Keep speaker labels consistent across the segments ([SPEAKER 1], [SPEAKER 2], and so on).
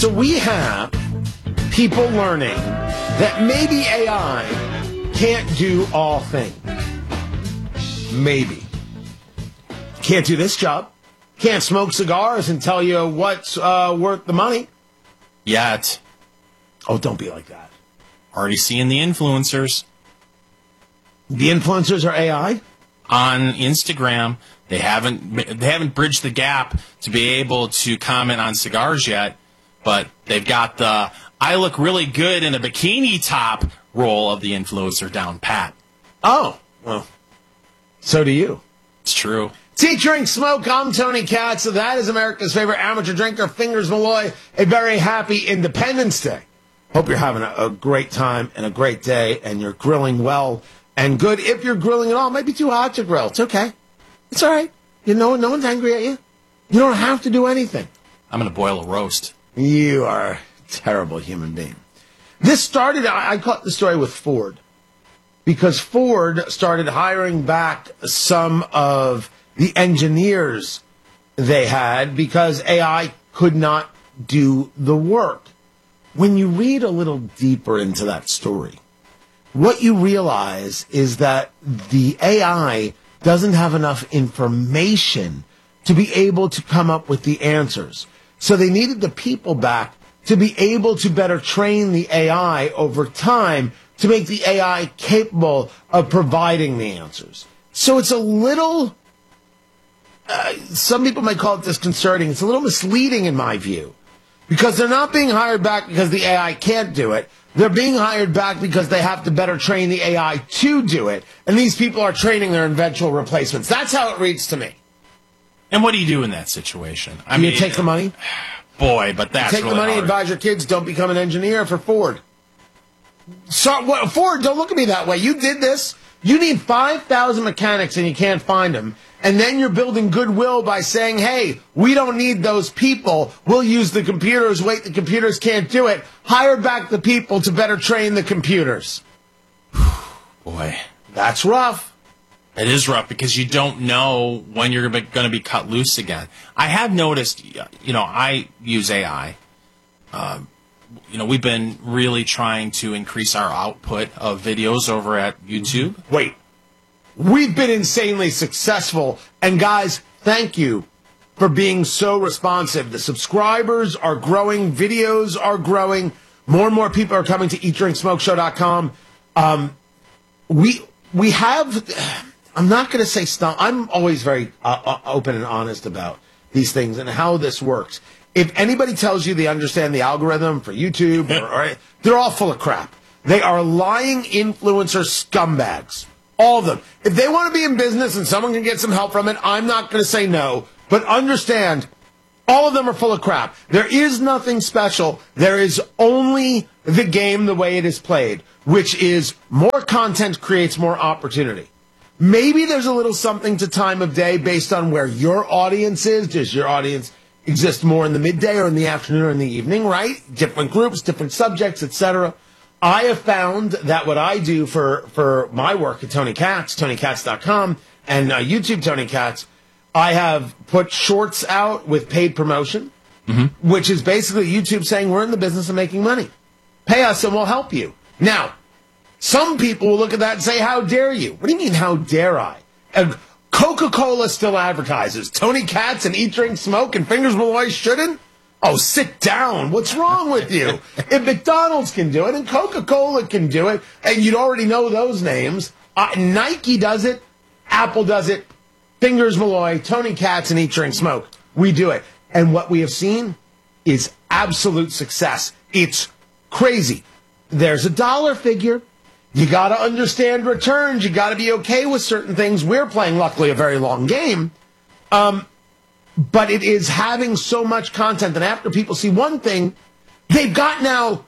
[SPEAKER 1] So we have people learning that maybe AI can't do all things. Maybe. Can't do this job. Can't smoke cigars and tell you what's worth the money.
[SPEAKER 2] Yet.
[SPEAKER 1] Oh, don't be like that.
[SPEAKER 2] Already seeing the influencers.
[SPEAKER 1] The influencers are AI?
[SPEAKER 2] On Instagram, they haven't bridged the gap to be able to comment on cigars yet, but they've got the I look really good in a bikini top role of the influencer down pat.
[SPEAKER 1] Oh, well, so do you.
[SPEAKER 2] It's true.
[SPEAKER 1] Eat, Drink, Smoke. I'm Tony Katz. So that is America's favorite amateur drinker, Fingers Malloy. A very happy Independence Day. Hope you're having a great time and a great day, and you're grilling well and good. If you're grilling at all, it might be too hot to grill. It's okay. It's all right. You know, no one's angry at you. You don't have to do anything.
[SPEAKER 2] I'm going to boil a roast.
[SPEAKER 1] You are a terrible human being. This started, I caught the story with Ford, because Ford started hiring back some of the engineers they had because AI could not do the work. When you read a little deeper into that story, what you realize is that the AI doesn't have enough information to be able to come up with the answers. So they needed the people back to be able to better train the AI over time to make the AI capable of providing the answers. So it's a little, some people might call it disconcerting. It's a little misleading in my view, because they're not being hired back because the AI can't do it. They're being hired back because they have to better train the AI to do it. And these people are training their eventual replacements. That's how it reads to me.
[SPEAKER 2] And what do you do in that situation?
[SPEAKER 1] I mean, you take the money?
[SPEAKER 2] Boy, but that's
[SPEAKER 1] take
[SPEAKER 2] really
[SPEAKER 1] the money,
[SPEAKER 2] hard.
[SPEAKER 1] advise your kids, don't become an engineer for Ford. So, Ford, don't look at me that way. You did this. You need 5,000 mechanics and you can't find them. And then you're building goodwill by saying, hey, we don't need those people. We'll use the computers. Wait, the computers can't do it. Hire back the people to better train the computers.
[SPEAKER 2] Boy.
[SPEAKER 1] That's rough.
[SPEAKER 2] It is rough because you don't know when you're going to be cut loose again. I have noticed, I use AI. We've been really trying to increase our output of videos over at YouTube.
[SPEAKER 1] Wait. We've been insanely successful. And guys, thank you for being so responsive. The subscribers are growing. Videos are growing. More and more people are coming to eatdrinksmokeshow.com. We have, I'm not going to say stop. I'm always very open and honest about these things and how this works. If anybody tells you they understand the algorithm for YouTube, they're all full of crap. They are lying influencer scumbags. All of them. If they want to be in business and someone can get some help from it, I'm not going to say no. But understand, all of them are full of crap. There is nothing special. There is only the game the way it is played, which is more content creates more opportunity. Maybe there's a little something to time of day based on where your audience is. Does your audience exist more in the midday or in the afternoon or in the evening, right? Different groups, different subjects, etc. I have found that what I do for my work at Tony Katz, TonyKatz.com, and YouTube Tony Katz, I have put shorts out with paid promotion, which is basically YouTube saying we're in the business of making money. Pay us and we'll help you. Now, some people will look at that and say, how dare you? What do you mean, how dare I? Coca-Cola still advertises. Tony Katz and Eat, Drink, Smoke and Fingers Malloy shouldn't? Oh, sit down. What's wrong with you? If McDonald's can do it and Coca-Cola can do it, and you'd already know those names, Nike does it, Apple does it, Fingers Malloy, Tony Katz, and Eat, Drink, Smoke. We do it. And what we have seen is absolute success. It's crazy. There's a dollar figure. You got to understand returns. You got to be okay with certain things. We're playing, luckily, a very long game. But it is having so much content that after people see one thing, they've got now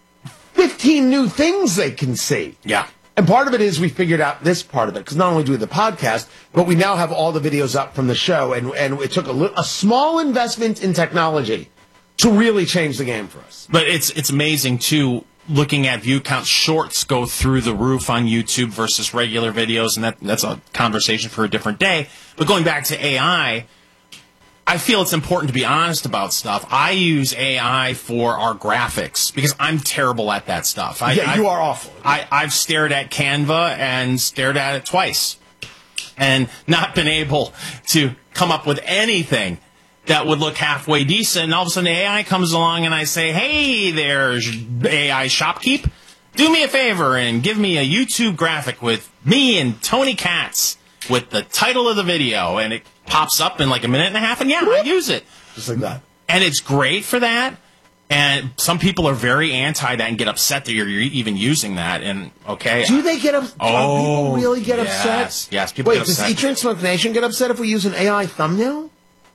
[SPEAKER 1] 15 new things they can see.
[SPEAKER 2] Yeah.
[SPEAKER 1] And part of it is we figured out this part of it, because not only do we have the podcast, but we now have all the videos up from the show. And it took a small investment in technology to really change the game for us.
[SPEAKER 2] But it's amazing, too, looking at view counts. Shorts go through the roof on YouTube versus regular videos, and that's a conversation for a different day. But going back to AI, I feel it's important to be honest about stuff. I use AI for our graphics because I'm terrible at that stuff.
[SPEAKER 1] You are awful.
[SPEAKER 2] I've stared at Canva and stared at it twice and not been able to come up with anything that would look halfway decent. And all of a sudden AI comes along and I say, hey, there's AI Shopkeep. Do me a favor and give me a YouTube graphic with me and Tony Katz with the title of the video. And it pops up in like a minute and a half, and I use it.
[SPEAKER 1] Just like that.
[SPEAKER 2] And it's great for that. And some people are very anti that and get upset that you're even using that. And, okay.
[SPEAKER 1] Do they get upset?
[SPEAKER 2] Oh,
[SPEAKER 1] people really get
[SPEAKER 2] yes,
[SPEAKER 1] upset?
[SPEAKER 2] Yes, people get upset.
[SPEAKER 1] Does Eat Drink Smoke Nation get upset if we use an AI thumbnail?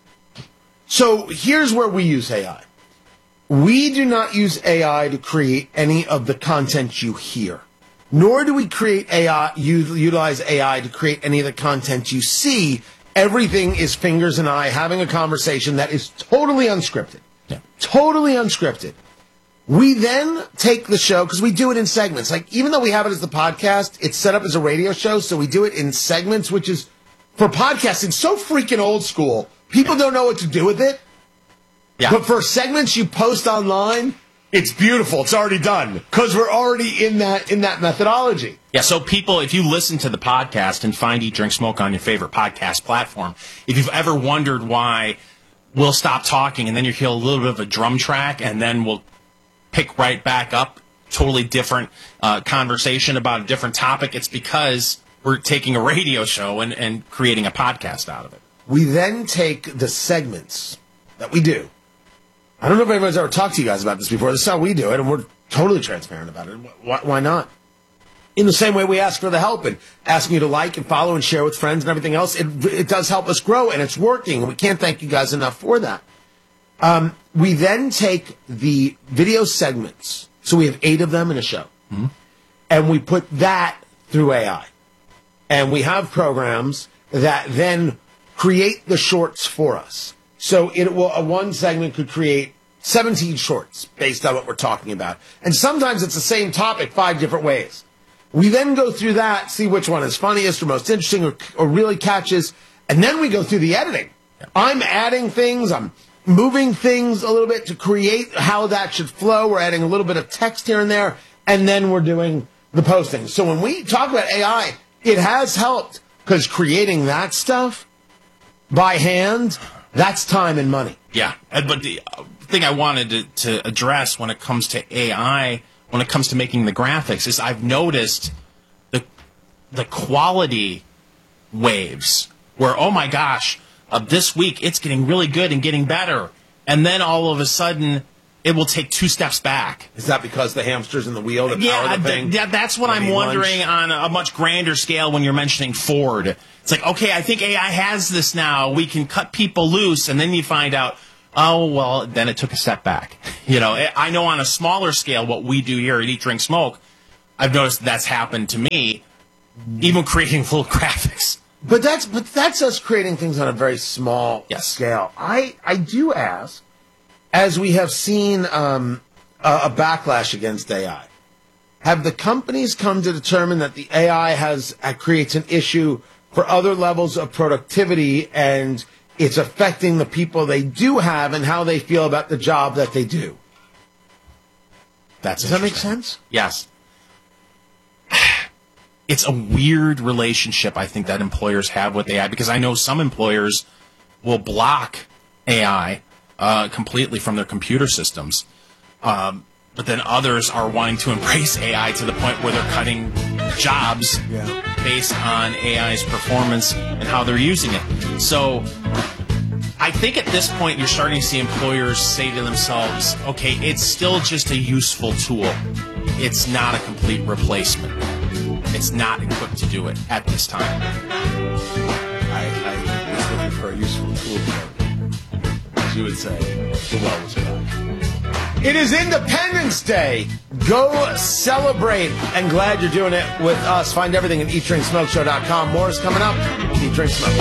[SPEAKER 1] So here's where we use AI. We do not use AI to create any of the content you hear. Nor do we utilize AI to create any of the content you see. Everything is Fingers and I having a conversation that is totally unscripted.
[SPEAKER 2] Yeah.
[SPEAKER 1] Totally unscripted. We then take the show, because we do it in segments. Like, even though we have it as the podcast, it's set up as a radio show, so we do it in segments, which is, for podcasting, so freaking old school. People don't know what to do with it.
[SPEAKER 2] Yeah.
[SPEAKER 1] But for segments you post online, it's beautiful. It's already done, because we're already in that methodology.
[SPEAKER 2] Yeah, so people, if you listen to the podcast and find Eat, Drink, Smoke on your favorite podcast platform, if you've ever wondered why we'll stop talking and then you hear a little bit of a drum track and then we'll pick right back up, totally different conversation about a different topic, it's because we're taking a radio show and creating a podcast out of it.
[SPEAKER 1] We then take the segments that we do. I don't know if anybody's ever talked to you guys about this before. This is how we do it, and we're totally transparent about it. Why not? In the same way we ask for the help and asking you to like and follow and share with friends and everything else, it does help us grow, and it's working. We can't thank you guys enough for that. We then take the video segments, so we have 8 of them in a show, and we put that through AI. And we have programs that then create the shorts for us. So one segment could create 17 shorts based on what we're talking about. And sometimes it's the same topic 5 different ways. We then go through that, see which one is funniest or most interesting or really catches, and then we go through the editing. I'm adding things, I'm moving things a little bit to create how that should flow. We're adding a little bit of text here and there, and then we're doing the posting. So when we talk about AI, it has helped, because creating that stuff by hand, that's time and money.
[SPEAKER 2] Yeah, but the thing I wanted to address when it comes to AI, when it comes to making the graphics, is I've noticed the quality waves where, oh my gosh, this week it's getting really good and getting better, and then all of a sudden it will take 2 steps back.
[SPEAKER 1] Is that because the hamster's in the wheel that power the thing?
[SPEAKER 2] Yeah, that's what I'm wondering on a much grander scale when you're mentioning Ford. It's like, okay, I think AI has this now. We can cut people loose, and then you find out, oh, well, then it took a step back. You know, I know on a smaller scale what we do here at Eat, Drink, Smoke, I've noticed that's happened to me, even creating little graphics.
[SPEAKER 1] But that's us creating things on a very small scale. I do ask, as we have seen a backlash against AI, have the companies come to determine that the AI creates an issue for other levels of productivity, and it's affecting the people they do have and how they feel about the job that they do?
[SPEAKER 2] Does
[SPEAKER 1] that make sense?
[SPEAKER 2] Yes. It's a weird relationship, I think, that employers have with AI, because I know some employers will block AI completely from their computer systems. But then others are wanting to embrace AI to the point where they're cutting jobs based on AI's performance and how they're using it. So I think at this point you're starting to see employers say to themselves, okay, it's still just a useful tool. It's not a complete replacement. It's not equipped to do it at this time.
[SPEAKER 1] I was looking for a useful tool, as you would say. The well was back. It is Independence Day. Go celebrate. And glad you're doing it with us. Find everything at EatDrinkSmokeShow.com. More is coming up. Eat, Drink, Smoke.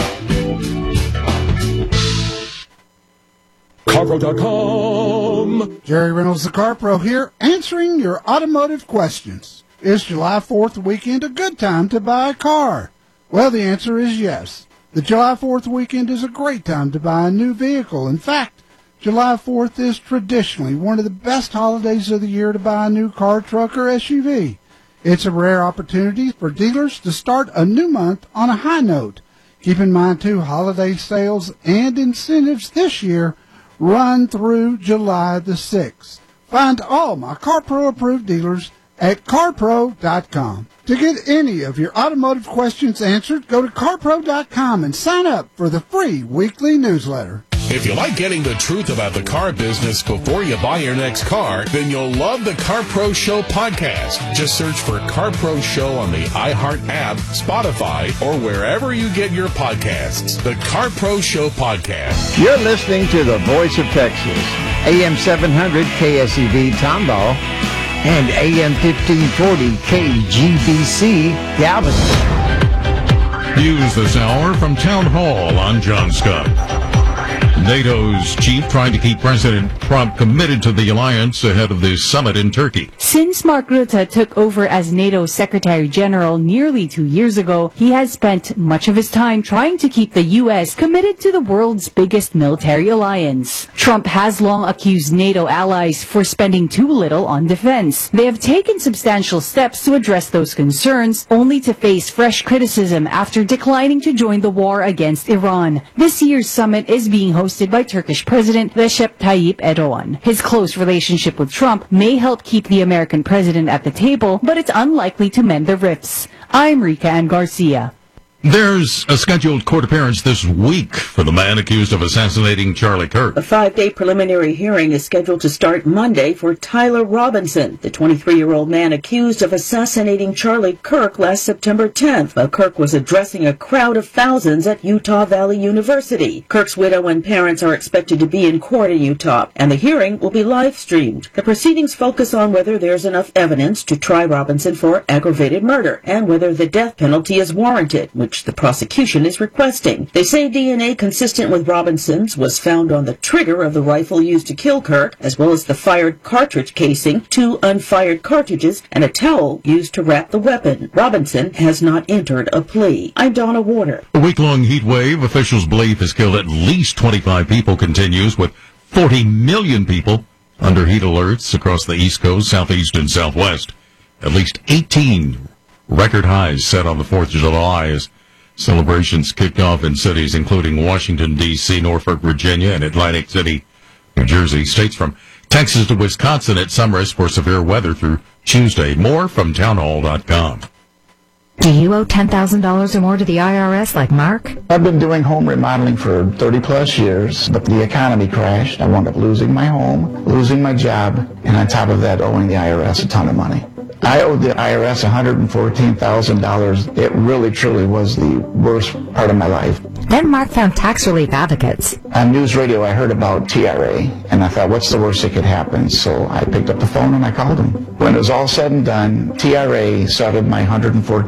[SPEAKER 3] CarPro.com. Jerry Reynolds, the CarPro here, answering your automotive questions. Is July 4th weekend a good time to buy a car? Well, the answer is yes. The July 4th weekend is a great time to buy a new vehicle. In fact, July 4th is traditionally one of the best holidays of the year to buy a new car, truck, or SUV. It's a rare opportunity for dealers to start a new month on a high note. Keep in mind, too, holiday sales and incentives this year run through July the 6th. Find all my CarPro approved dealers at carpro.com. To get any of your automotive questions answered, go to carpro.com and sign up for the free weekly newsletter.
[SPEAKER 4] If you like getting the truth about the car business before you buy your next car, then you'll love the CarPro Show podcast. Just search for CarPro Show on the iHeart app, Spotify, or wherever you get your podcasts. The CarPro Show podcast.
[SPEAKER 5] You're listening to the Voice of Texas, AM 700 KSEV Tomball and AM 1540 KGBC Galveston.
[SPEAKER 6] News this hour from Town Hall. I'm John Scott. NATO's chief trying to keep President Trump committed to the alliance ahead of the summit in Turkey.
[SPEAKER 7] Since Mark Rutte took over as NATO Secretary General nearly 2 years ago, he has spent much of his time trying to keep the U.S. committed to the world's biggest military alliance. Trump has long accused NATO allies for spending too little on defense. They have taken substantial steps to address those concerns, only to face fresh criticism after declining to join the war against Iran. This year's summit is being hosted by Turkish President Recep Tayyip Erdogan. His close relationship with Trump may help keep the American president at the table, but it's unlikely to mend the rifts. I'm Rika Ann Garcia.
[SPEAKER 6] There's a scheduled court appearance this week for the man accused of assassinating Charlie Kirk.
[SPEAKER 8] A 5-day preliminary hearing is scheduled to start Monday for Tyler Robinson, the 23-year-old man accused of assassinating Charlie Kirk last September 10th while Kirk was addressing a crowd of thousands at Utah Valley University. Kirk's widow and parents are expected to be in court in Utah, and the hearing will be live-streamed. The proceedings focus on whether there's enough evidence to try Robinson for aggravated murder and whether the death penalty is warranted, which the prosecution is requesting. They say DNA consistent with Robinson's was found on the trigger of the rifle used to kill Kirk, as well as the fired cartridge casing, 2 unfired cartridges, and a towel used to wrap the weapon. Robinson has not entered a plea. I'm Donna Warner.
[SPEAKER 6] A week-long heat wave officials believe has killed at least 25 people continues, with 40 million people under heat alerts across the East Coast, Southeast, and Southwest. At least 18 record highs set on the 4th of July as celebrations kicked off in cities including Washington, D.C., Norfolk, Virginia, and Atlantic City, New Jersey. States from Texas to Wisconsin at some risk for severe weather through Tuesday. More from townhall.com.
[SPEAKER 9] Do you owe $10,000 or more to the IRS like Mark?
[SPEAKER 5] I've been doing home remodeling for 30-plus years, but the economy crashed. I wound up losing my home, losing my job, and on top of that, owing the IRS a ton of money. I owed the IRS $114,000. It really, truly was the worst part of my life.
[SPEAKER 9] Then Mark found tax relief advocates.
[SPEAKER 5] On news radio, I heard about TRA, and I thought, what's the worst that could happen? So I picked up the phone and I called them. When it was all said and done, TRA started my $114,000